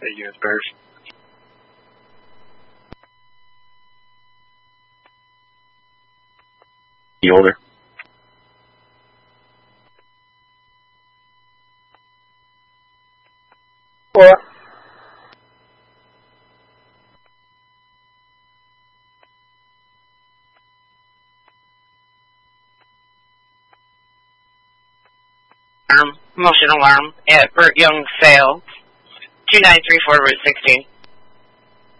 Hey, units bears. The older. What? Motion alarm at Burt Young Sale, 2934 Route 16.